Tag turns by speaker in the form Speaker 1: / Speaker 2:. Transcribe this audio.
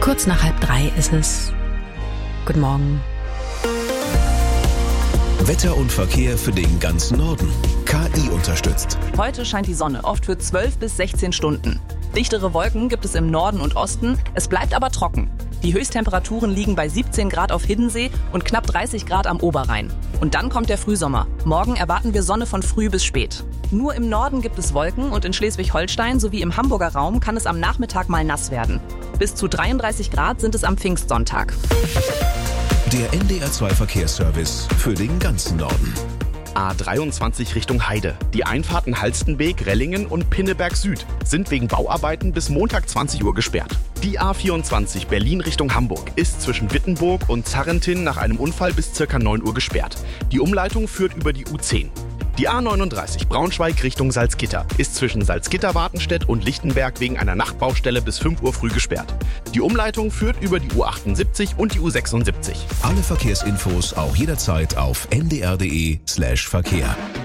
Speaker 1: Kurz nach 2:30 ist es. Guten Morgen.
Speaker 2: Wetter und Verkehr für den ganzen Norden. KI unterstützt.
Speaker 3: Heute scheint die Sonne, oft für 12 bis 16 Stunden. Dichtere Wolken gibt es im Norden und Osten, es bleibt aber trocken. Die Höchsttemperaturen liegen bei 17 Grad auf Hiddensee und knapp 30 Grad am Oberrhein. Und dann kommt der Frühsommer. Morgen erwarten wir Sonne von früh bis spät. Nur im Norden gibt es Wolken und in Schleswig-Holstein sowie im Hamburger Raum kann es am Nachmittag mal nass werden. Bis zu 33 Grad sind es am Pfingstsonntag.
Speaker 2: Der NDR2 Verkehrsservice für den ganzen Norden.
Speaker 4: A23 Richtung Heide. Die Einfahrten Halstenbeek, Rellingen und Pinneberg Süd sind wegen Bauarbeiten bis Montag 20 Uhr gesperrt. Die A24 Berlin Richtung Hamburg ist zwischen Wittenburg und Zarrentin nach einem Unfall bis ca. 9 Uhr gesperrt. Die Umleitung führt über die U10. Die A39 Braunschweig Richtung Salzgitter ist zwischen Salzgitter-Wartenstedt und Lichtenberg wegen einer Nachtbaustelle bis 5 Uhr früh gesperrt. Die Umleitung führt über die U78 und die U76.
Speaker 2: Alle Verkehrsinfos auch jederzeit auf ndr.de/Verkehr.